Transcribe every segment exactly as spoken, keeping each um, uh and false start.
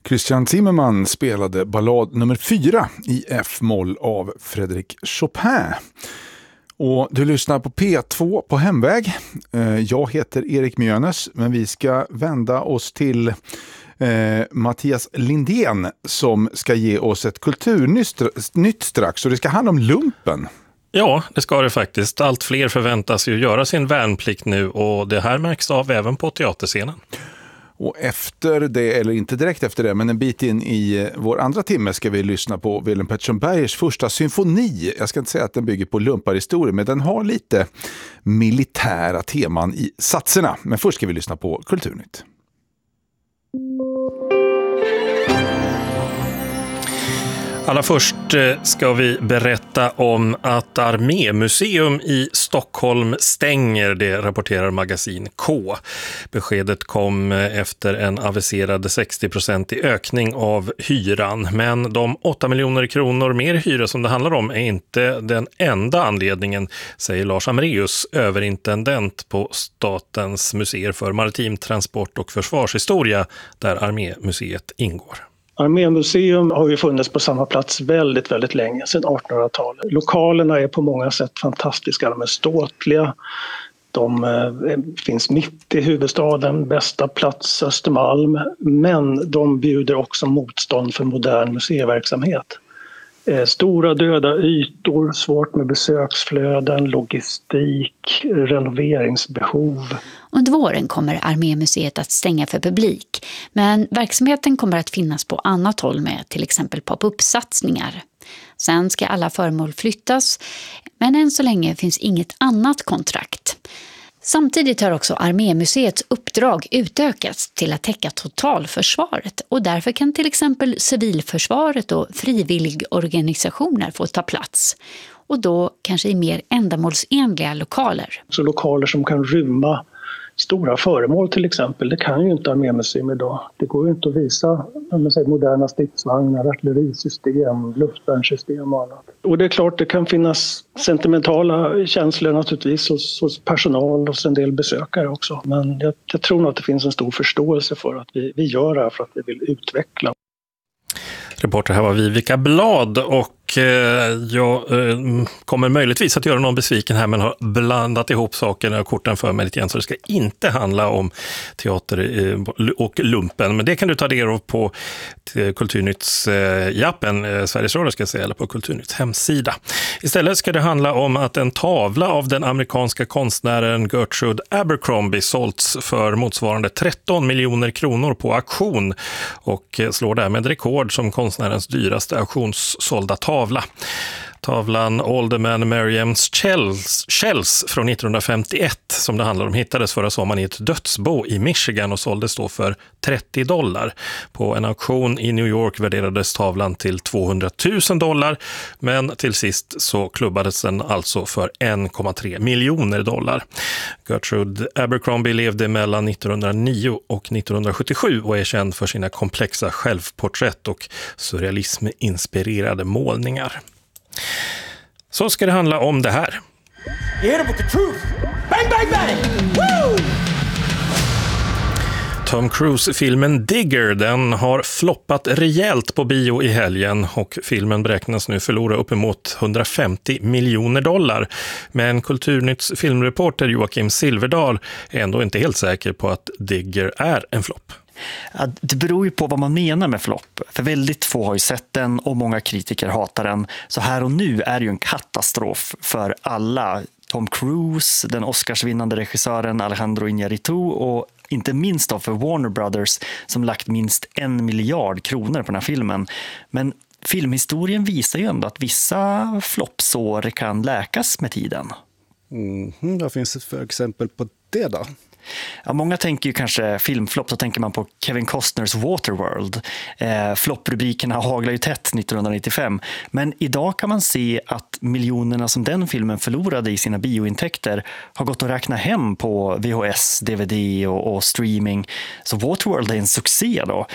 Christian Zimmerman spelade ballad nummer fyra i F-moll av Frédéric Chopin. Och du lyssnar på P två på hemväg. Jag heter Erik Mjönes, men vi ska vända oss till eh, Mattias Lindén som ska ge oss ett kulturnytt strax. Och det ska handla om lumpen. Ja, det ska det faktiskt. Allt fler förväntas ju göra sin värnplikt nu och det här märks av även på teaterscenen. Och efter det, eller inte direkt efter det, men en bit in i vår andra timme ska vi lyssna på Willem Pettersson Bergers första symfoni. Jag ska inte säga att den bygger på lumparhistoria, men den har lite militära teman i satserna. Men först ska vi lyssna på Kulturnytt. Allra först ska vi berätta om att Armémuseum i Stockholm stänger, det rapporterar magasin K. Beskedet kom efter en aviserad sextio-procentig ökning av hyran. Men de åtta miljoner kronor mer hyra som det handlar om är inte den enda anledningen, säger Lars Amreus, överintendent på Statens museer för maritim transport och försvarshistoria, där Armémuseet ingår. Armémuseum har ju funnits på samma plats väldigt, väldigt länge, sedan artonhundratalet. Lokalerna är på många sätt fantastiska, de är ståtliga. De eh, finns mitt i huvudstaden, bästa plats Östermalm. Men de bjuder också motstånd för modern museiverksamhet. Eh, stora döda ytor, svårt med besöksflöden, logistik, renoveringsbehov. Under våren kommer Armémuseet att stänga för publik, men verksamheten kommer att finnas på annat håll med till exempel pop-up-satsningar. Sen ska alla föremål flyttas, men än så länge finns inget annat kontrakt. Samtidigt har också Armémuseets uppdrag utökats till att täcka totalförsvaret och därför kan till exempel civilförsvaret och frivilligorganisationer få ta plats. Och då kanske i mer ändamålsenliga lokaler. Så lokaler som kan rymma stora föremål till exempel, det kan ju inte Armémuseum idag. Det går ju inte att visa säger, moderna stridsvagnar, artillerisystem, luftvärnssystem och annat. Och det är klart det kan finnas sentimentala känslor naturligtvis hos, hos personal och hos en del besökare också. Men jag, jag tror nog att det finns en stor förståelse för att vi, vi gör det här för att vi vill utveckla. Reporter här var Vivica Blad och eh, jag eh, kommer möjligtvis att göra någon besviken här men har blandat ihop sakerna och korten för mig lite grann, så det ska inte handla om teater eh, och lumpen, men det kan du ta del av på Kulturnytts eh, jappen, eh, Sveriges Radio ska jag säga, eller på Kulturnytts hemsida. Istället ska det handla om att en tavla av den amerikanska konstnären Gertrude Abercrombie sålts för motsvarande tretton miljoner kronor på auktion och eh, slår därmed rekord som konstnärens dyraste auktionssålda tavla. Tavlan Alderman Merriams Shells, Shells från nittonhundrafemtioett som det handlar om hittades förra sommaren i ett dödsbo i Michigan och såldes då för trettio dollar. På en auktion i New York värderades tavlan till tvåhundratusen dollar, men till sist så klubbades den alltså för en komma tre miljoner dollar. Gertrude Abercrombie levde mellan nittonhundranio och nittonhundrasjuttiosju och är känd för sina komplexa självporträtt och surrealism-inspirerade målningar. Så ska det handla om det här. Bang, bang, bang! Woo! Tom Cruise-filmen Digger, den har floppat rejält på bio i helgen och filmen beräknas nu förlora uppemot hundrafemtio miljoner dollar. Men Kulturnytts filmreporter Joakim Silverdal är ändå inte helt säker på att Digger är en flopp. Ja, det beror ju på vad man menar med flopp. För väldigt få har ju sett den och många kritiker hatar den. Så här och nu är det ju en katastrof för alla. Tom Cruise, den Oscarsvinnande regissören Alejandro Iñárritu och inte minst då för Warner Brothers som lagt minst en miljard kronor på den här filmen. Men filmhistorien visar ju ändå att vissa floppsår kan läkas med tiden. Mm, vad finns det för exempel på det då? Ja, många tänker ju kanske filmflopp, så tänker man på Kevin Costners Waterworld. Eh, flopprubrikerna haglar ju tätt nittonhundranittiofem. Men idag kan man se att miljonerna som den filmen förlorade i sina biointäkter har gått att räkna hem på V H S, D V D och, och streaming. Så Waterworld är en succé då.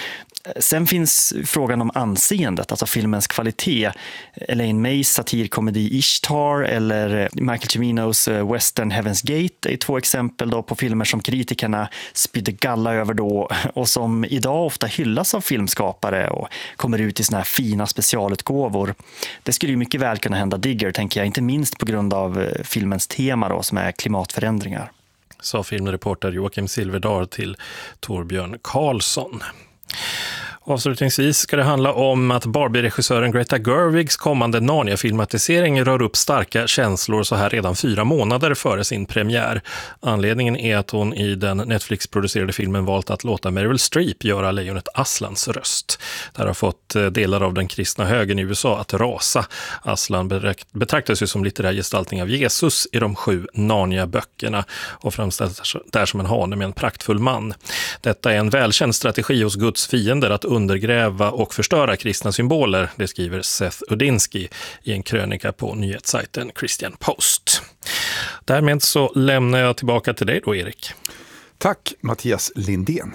Sen finns frågan om anseendet, alltså filmens kvalitet. Elaine Mays satirkomedi Ishtar eller Michael Ciminos western Heaven's Gate är två exempel då på filmer som kritikerna spydde galla över då och som idag ofta hyllas av filmskapare och kommer ut i såna här fina specialutgåvor. Det skulle ju mycket väl kunna hända Digger, tänker jag, inte minst på grund av filmens tema då, som är klimatförändringar. Sa filmreporter Joakim Silverdal till Torbjörn Karlsson. Avslutningsvis ska det handla om att Barbie-regissören Greta Gerwigs kommande Narnia-filmatisering rör upp starka känslor så här redan fyra månader före sin premiär. Anledningen är att hon i den Netflix-producerade filmen valt att låta Meryl Streep göra lejonet Aslans röst. Det har fått delar av den kristna högern i U S A att rasa. Aslan betraktas ju som litterär gestaltning av Jesus i de sju Narnia-böckerna och framställs där som en hane med en praktfull man. Detta är en välkänd strategi hos Guds fiender att undergräva och förstöra kristna symboler, det skriver Seth Udinsky i en krönika på nyhetssajten Christian Post. Därmed så lämnar jag tillbaka till dig då, Erik. Tack, Mattias Lindén.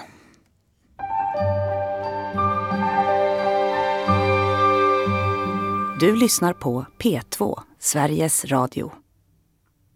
Du lyssnar på P två, Sveriges Radio.